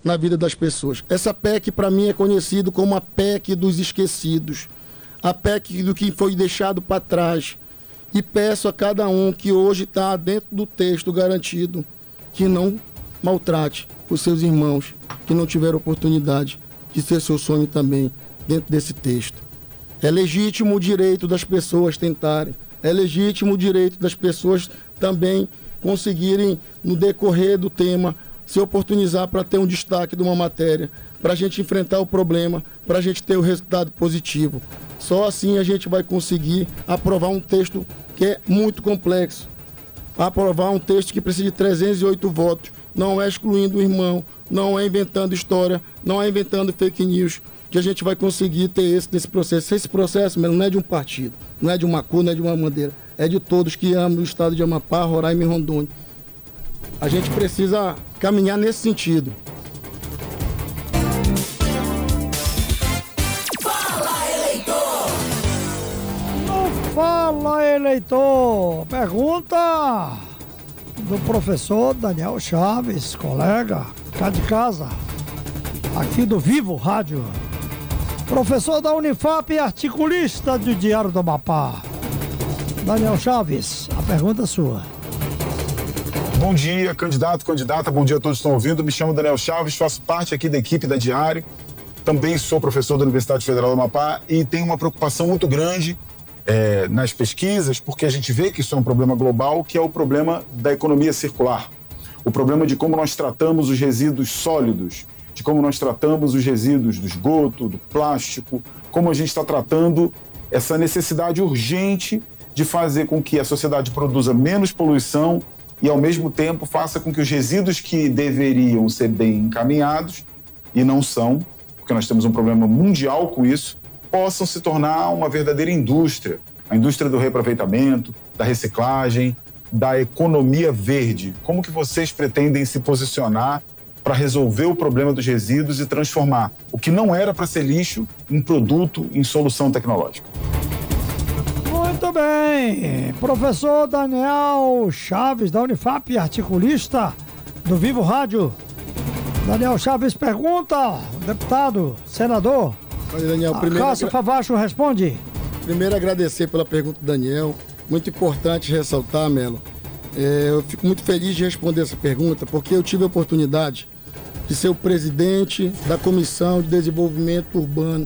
na vida das pessoas. Essa PEC, para mim, é conhecido como a PEC dos esquecidos, a PEC do que foi deixado para trás. E peço a cada um que hoje está dentro do texto garantido que não maltrate os seus irmãos que não tiveram oportunidade de ser seu sonho também dentro desse texto. É legítimo o direito das pessoas tentarem, é legítimo o direito das pessoas também conseguirem, no decorrer do tema, se oportunizar para ter um destaque de uma matéria, para a gente enfrentar o problema, para a gente ter o resultado positivo. Só assim a gente vai conseguir aprovar um texto que é muito complexo. Aprovar um texto que precisa de 308 votos, não é excluindo o irmão, não é inventando história, não é inventando fake news, que a gente vai conseguir ter esse processo. Esse processo não é de um partido, não é de uma cor, não é de uma bandeira, é de todos que amam o estado de Amapá, Roraima e Rondônia. A gente precisa caminhar nesse sentido. Fala, eleitor! Pergunta do professor Daniel Chaves, colega, cá de casa, aqui do Vivo Rádio. Professor da Unifap e articulista do Diário do Amapá. Daniel Chaves, a pergunta é sua. Bom dia, candidato, candidata, bom dia a todos que estão ouvindo. Me chamo Daniel Chaves, faço parte aqui da equipe da Diário. Também sou professor da Universidade Federal do Amapá e tenho uma preocupação muito grande nas pesquisas, porque a gente vê que isso é um problema global, que é o problema da economia circular. O problema de como nós tratamos os resíduos sólidos, de como nós tratamos os resíduos do esgoto, do plástico, como a gente está tratando essa necessidade urgente de fazer com que a sociedade produza menos poluição e, ao mesmo tempo, faça com que os resíduos que deveriam ser bem encaminhados, e não são, porque nós temos um problema mundial com isso, possam se tornar uma verdadeira indústria. A indústria do reaproveitamento, da reciclagem, da economia verde. Como que vocês pretendem se posicionar para resolver o problema dos resíduos e transformar o que não era para ser lixo em produto, em solução tecnológica? Muito bem. Professor Daniel Chaves, da Unifap, articulista do Vivo Rádio. Daniel Chaves pergunta, deputado, senador. Olha, Daniel, Cássio Favacho responde. Primeiro, agradecer pela pergunta do Daniel. Muito importante ressaltar, Melo. Eu fico muito feliz de responder essa pergunta, porque eu tive a oportunidade de ser o presidente da Comissão de Desenvolvimento Urbano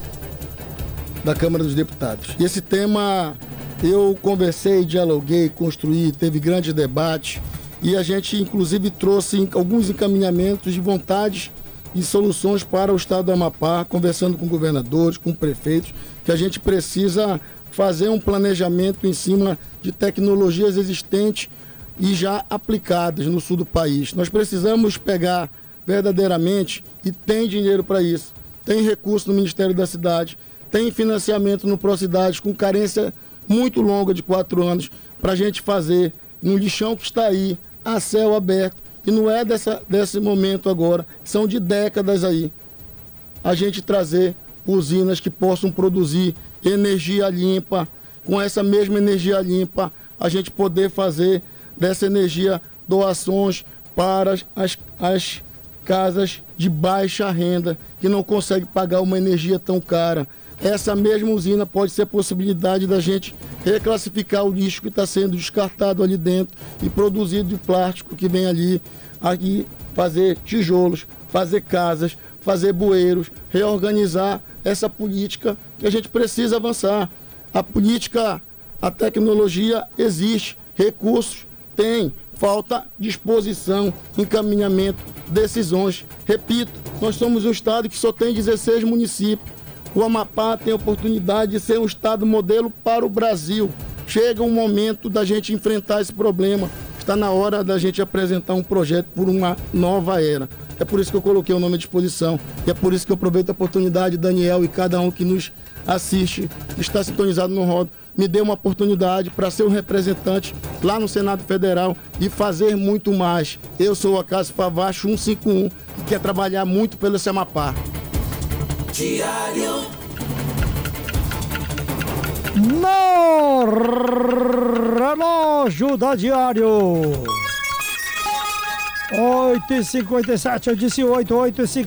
da Câmara dos Deputados. E esse tema eu conversei, dialoguei, construí, teve grande debate e a gente, inclusive, trouxe alguns encaminhamentos de vontades e soluções para o estado do Amapá, conversando com governadores, com prefeitos, que a gente precisa fazer um planejamento em cima de tecnologias existentes e já aplicadas no sul do país. Nós precisamos pegar verdadeiramente, e tem dinheiro para isso, tem recurso no Ministério da Cidade, tem financiamento no Procidades com carência muito longa de 4 anos, para a gente fazer um lixão que está aí, a céu aberto, e não é desse momento agora, são de décadas aí, a gente trazer usinas que possam produzir energia limpa, com essa mesma energia limpa, a gente poder fazer dessa energia doações para as casas de baixa renda, que não conseguem pagar uma energia tão cara. Essa mesma usina pode ser a possibilidade da gente reclassificar o lixo que está sendo descartado ali dentro e produzido de plástico que vem ali, aqui fazer tijolos, fazer casas, fazer bueiros, reorganizar essa política que a gente precisa avançar. A política, a tecnologia existe, recursos tem, falta disposição, encaminhamento, decisões. Repito, nós somos um estado que só tem 16 municípios. O Amapá tem a oportunidade de ser um estado modelo para o Brasil. Chega um momento da gente enfrentar esse problema. Está na hora da gente apresentar um projeto por uma nova era. É por isso que eu coloquei o nome à disposição. E é por isso que eu aproveito a oportunidade, Daniel, e cada um que nos assiste, está sintonizado no Rodo, me dê uma oportunidade para ser um representante lá no Senado Federal e fazer muito mais. Eu sou o Cássio Favacho 151 e quer trabalhar muito pelo Amapá. Diário. No relógio da Diário. 8h57, eu disse 8h57.